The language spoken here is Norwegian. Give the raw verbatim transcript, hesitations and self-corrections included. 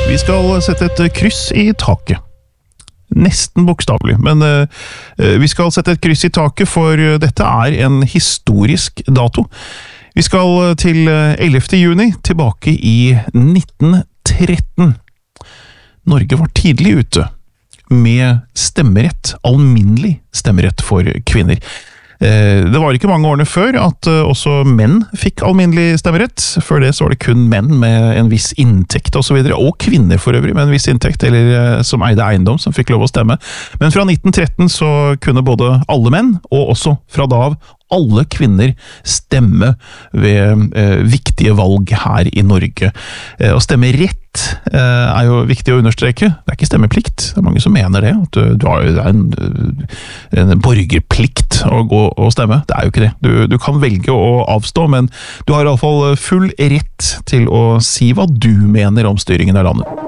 Vi skal sette et kryss i taket. Nesten bokstavelig, men uh, vi skal sette et kryss i taket, for dette er en historisk dato. Vi skal til ellevte juni, tilbake i nitten tretten. Norge var tidlig ute med stemmerett, alminnelig stemmerett for kvinner. Det var ikke mange årene før at også menn fikk alminnelig stemmerett. Før det så var det kun menn med en viss inntekt og så videre, og kvinner for øvrig med en viss inntekt, eller som eide eiendom, som fikk lov å stemme. Men fra nitten tretten så kunne både alle menn, og også fra da av alle kvinner stemme ved eh, viktige valg her i Norge. Eh, å stemme rett eh, er jo viktig å understreke. Det er ikke stemmeplikt. Det er mange som mener det. At du, du har jo en, en borgerplikt å gå og stemme. Det er jo ikke det. Du, du kan velge å avstå, men du har i alle fall full rett til å si hva du mener om styringen av landet.